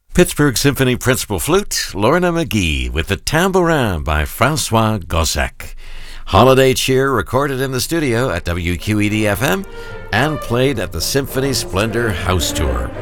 Pittsburgh Symphony Principal Flute, Lorna McGee, with the Tambourin by Francois Gossec. Holiday Cheer recorded in the studio at WQED-FM and played at the Symphony Splendor House Tour.